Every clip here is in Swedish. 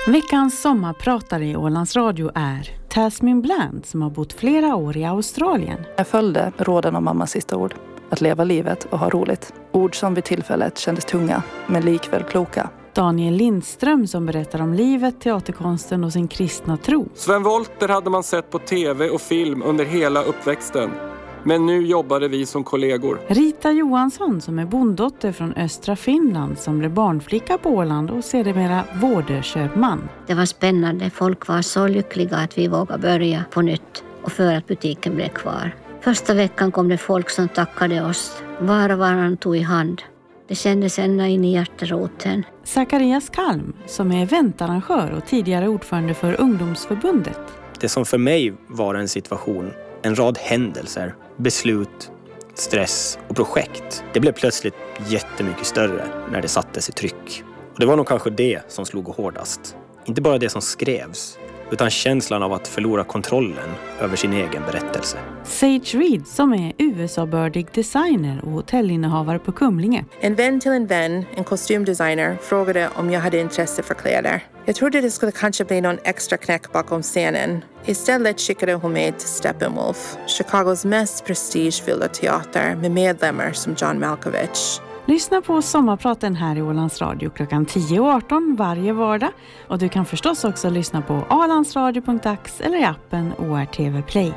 Veckans sommarpratare i Ålands Radio är Tasmin Bland som har bott flera år i Australien. Jag följde råden om mammas sista ord. Att leva livet och ha roligt. Ord som vid tillfället kändes tunga, men likväl kloka. Daniel Lindström som berättar om livet, teaterkonsten och sin kristna tro. Sven Wollter hade man sett på tv och film under hela uppväxten. Men nu jobbade vi som kollegor. Rita Johansson som är bonddotter från östra Finland som blev barnflicka på Åland och sedermera vårdköpman. Det var spännande. Folk var så lyckliga att vi vågade börja på nytt och för att butiken blev kvar. Första veckan kom det folk som tackade oss. Var och varann tog i hand. Det kändes ända in i hjärteroten. Zacharias Kalm som är eventarrangör och tidigare ordförande för ungdomsförbundet. Det som för mig var en situation, en rad händelser, beslut, stress och projekt. Det blev plötsligt jättemycket större när det sattes i tryck. Och det var nog kanske det som slog hårdast. Inte bara det som skrevs, utan känslan av att förlora kontrollen över sin egen berättelse. Sage Reed som är USA-bördig designer och hotellinnehavare på Kumlinge. En vän till en vän, en kostymdesigner, frågade om jag hade intresse för kläder. Jag trodde det skulle kanske bli någon extra knäck bakom scenen. Istället skickade hon mig till Steppenwolf, Chicagos mest prestigefyllda teater med medlemmar som John Malkovich. Lyssna på sommarpraten här i Ålands Radio klockan 10 och 18 varje vardag. Och du kan förstås också lyssna på alandsradio.ax eller i appen ORTV Play.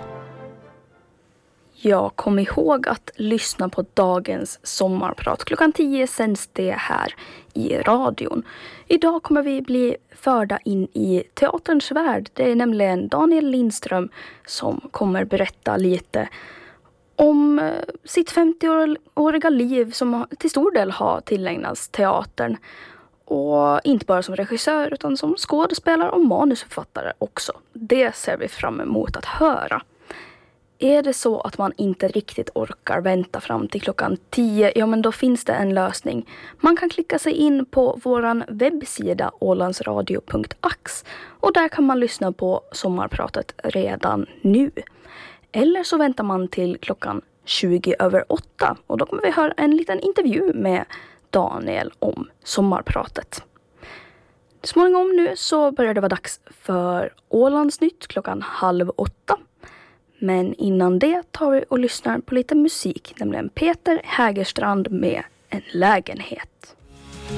Ja, kom ihåg att lyssna på dagens sommarprat. Klockan 10 sänds det här i radion. Idag kommer vi bli förda in i teaterns värld. Det är nämligen Daniel Lindström som kommer berätta lite om sitt 50-åriga liv som till stor del har tillägnats teatern. Och inte bara som regissör utan som skådespelare och manusförfattare också. Det ser vi fram emot att höra. Är det så att man inte riktigt orkar vänta fram till klockan 10, ja men då finns det en lösning. Man kan klicka sig in på våran webbsida ålandsradio.ax och där kan man lyssna på sommarpratet redan nu. Eller så väntar man till klockan 7:20 och då kommer vi höra en liten intervju med Daniel om sommarpratet. Småningom nu så börjar det vara dags för Ålandsnytt klockan 7:30. Men innan det tar vi och lyssnar på lite musik, nämligen Peter Hägerstrand med En lägenhet.